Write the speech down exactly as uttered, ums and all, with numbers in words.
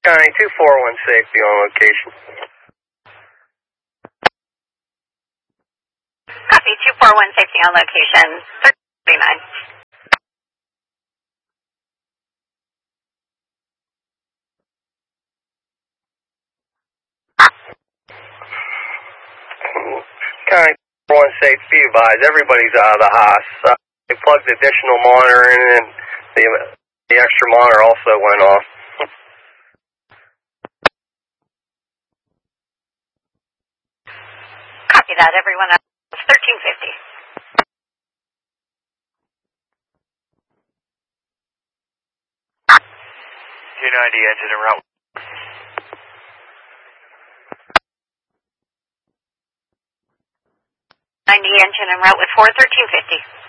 County two four one safety on location. Copy, two four one safety on location, thirty-nine. County two four one safety advised, everybody's out of the house. Uh, they plugged additional monitor in and the, the extra monitor also went off. Copy that, everyone else, thirteen fifty. two ninety engine en route. ninety engine en route with four, thirteen fifty.